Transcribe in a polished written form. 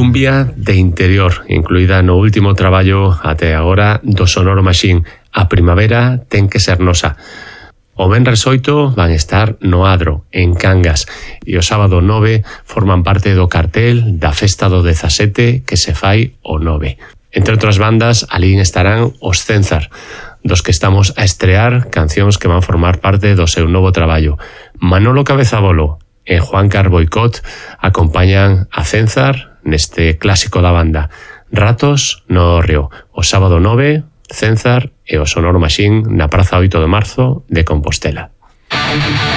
cumbia de interior, incluída no último traballo até agora do Sonoro Machine, A Primavera ten que ser nosa. O venres 8 van estar no Adro, en Cangas, e o sábado 9 forman parte do cartel da festa do 17 que se fai o 9. Entre outras bandas, alí estarán os Cenzar, dos que estamos a estrear cancións que van formar parte do seu novo traballo. Manolo Cabezabolo e Juan Carboicot acompañan a Cenzar neste clásico da banda. Ratos no Río, o sábado 9, Cenzar e o Sonoro Machine na Praza 8 de Marzo de Compostela.